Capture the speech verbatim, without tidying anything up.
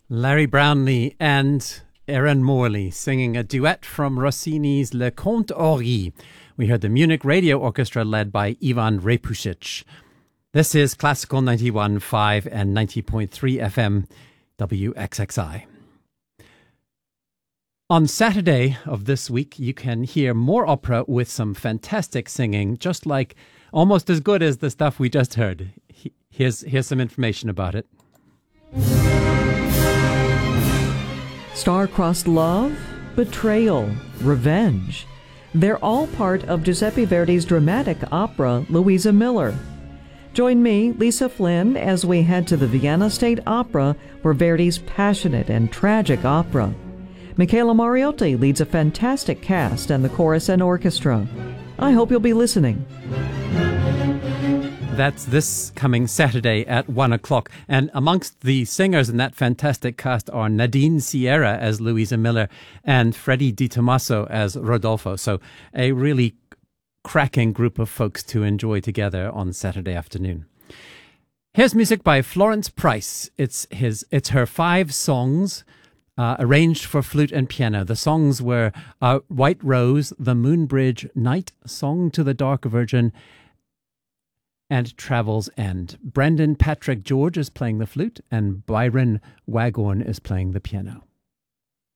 Larry Brownlee and Erin Morley singing a duet from Rossini's Le Conte Horry. We heard the Munich Radio Orchestra led by Ivan Repusic. This is Classical ninety-one point five and ninety point three F M W X X I. On Saturday of this week, you can hear more opera with some fantastic singing, just like almost as good as the stuff we just heard. Here's, here's some information about it. Star-crossed love, betrayal, revenge. They're all part of Giuseppe Verdi's dramatic opera, Louisa Miller. Join me, Lisa Flynn, as we head to the Vienna State Opera for Verdi's passionate and tragic opera. Michaela Mariotti leads a fantastic cast and the chorus and orchestra. I hope you'll be listening. That's this coming Saturday at one o'clock. And amongst the singers in that fantastic cast are Nadine Sierra as Louisa Miller and Freddie Di Tommaso as Rodolfo. So a really cracking group of folks to enjoy together on Saturday afternoon. Here's music by Florence Price. It's his. It's her five songs uh, arranged for flute and piano. The songs were uh, White Rose, The Moon Bridge, Night, Song to the Dark Virgin, and Travel's End. Brendan Patrick George is playing the flute, and Byron Waghorn is playing the piano.